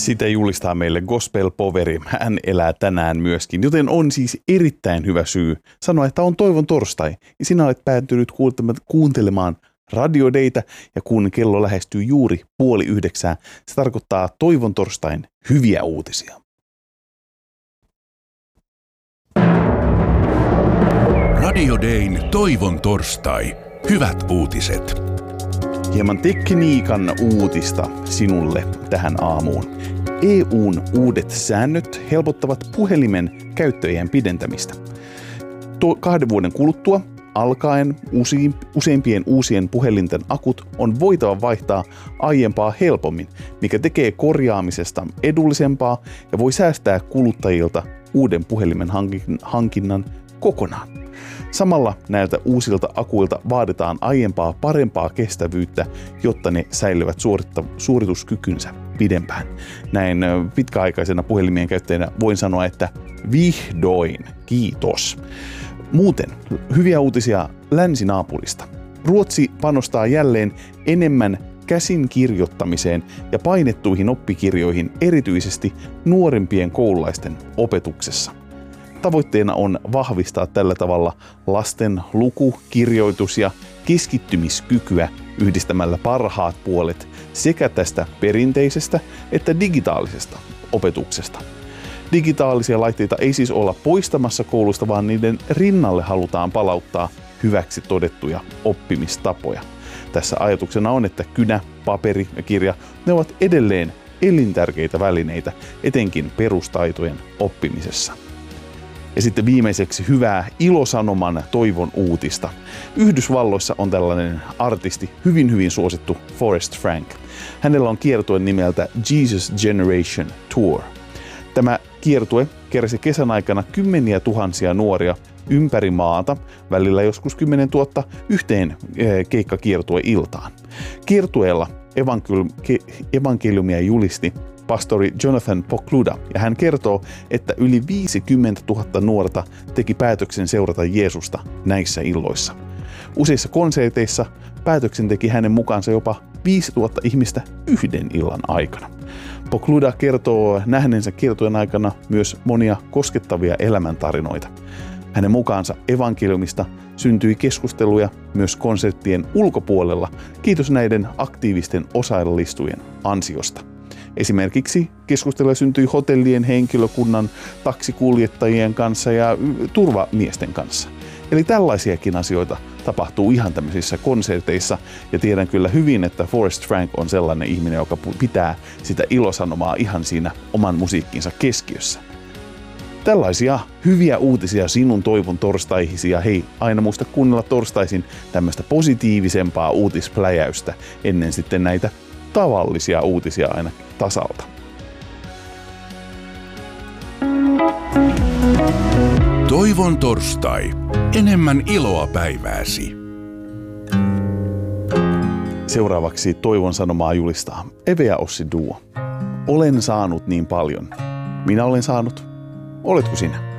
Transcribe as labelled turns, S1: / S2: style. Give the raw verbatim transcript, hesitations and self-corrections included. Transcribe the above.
S1: Sitä julistaa meille Gospel Poveri. Hän elää tänään myöskin, joten on siis erittäin hyvä syy sanoa, että on toivon torstai. Ja sinä olet päätynyt kuuntelemaan Radio Daytä, ja kun kello lähestyy juuri puoli yhdeksää, se tarkoittaa toivon torstain hyviä uutisia.
S2: Radio Dayn toivon torstai. Hyvät uutiset.
S1: Hieman tekniikan uutista sinulle tähän aamuun. E U:n uudet säännöt helpottavat puhelimen käyttöjen pidentämistä. Tuo kahden vuoden kuluttua alkaen usi, useimpien uusien puhelinten akut on voitava vaihtaa aiempaa helpommin, mikä tekee korjaamisesta edullisempaa ja voi säästää kuluttajilta uuden puhelimen hankinnan kokonaan. Samalla näiltä uusilta akuilta vaaditaan aiempaa parempaa kestävyyttä, jotta ne säilyvät suoritta- suorituskykynsä pidempään. Näin pitkäaikaisena puhelimien käyttäjänä voin sanoa, että vihdoin, kiitos. Muuten, hyviä uutisia länsinaapurista. Ruotsi panostaa jälleen enemmän käsin kirjoittamiseen ja painettuihin oppikirjoihin erityisesti nuorempien koululaisten opetuksessa. Tavoitteena on vahvistaa tällä tavalla lasten luku-, kirjoitus- ja keskittymiskykyä yhdistämällä parhaat puolet sekä tästä perinteisestä että digitaalisesta opetuksesta. Digitaalisia laitteita ei siis olla poistamassa koulusta, vaan niiden rinnalle halutaan palauttaa hyväksi todettuja oppimistapoja. Tässä ajatuksena on, että kynä, paperi ja kirja, ne ovat edelleen elintärkeitä välineitä, etenkin perustaitojen oppimisessa. Ja sitten viimeiseksi hyvää ilosanoman toivon uutista. Yhdysvalloissa on tällainen artisti, hyvin hyvin suosittu Forrest Frank. Hänellä on kiertue nimeltä Jesus Generation Tour. Tämä kiertue keräsi kesän aikana kymmeniä tuhansia nuoria ympäri maata, välillä joskus kymmenen tuhatta, yhteen keikkakiertue-iltaan. Kiertueella evankeliumia julisti pastori Jonathan Pokluda, ja hän kertoo, että yli viisikymmentätuhatta nuorta teki päätöksen seurata Jeesusta näissä illoissa. Useissa konserteissa päätöksen teki hänen mukaansa jopa viisituhatta ihmistä yhden illan aikana. Pokluda kertoo nähneensä kiertueen aikana myös monia koskettavia elämäntarinoita. Hänen mukaansa evankeliumista syntyi keskusteluja myös konserttien ulkopuolella, kiitos näiden aktiivisten osallistujien ansiosta. Esimerkiksi keskusteluja syntyi hotellien henkilökunnan, taksikuljettajien kanssa ja turvamiesten kanssa. Eli tällaisiakin asioita tapahtuu ihan tämmöisissä konserteissa, ja tiedän kyllä hyvin, että Forrest Frank on sellainen ihminen, joka pitää sitä ilosanomaa ihan siinä oman musiikkinsa keskiössä. Tällaisia hyviä uutisia sinun toivon torstaihisi, ja hei, aina muista kuunnella torstaisin tämmöistä positiivisempaa uutispläjäystä ennen sitten näitä tavallisia uutisia aina tasalta.
S2: Toivon torstai. Enemmän iloa päivääsi.
S1: Seuraavaksi toivon sanomaa julistaa Eve ja Ossi Duo. Olen saanut niin paljon. Minä olen saanut. Oletko sinä?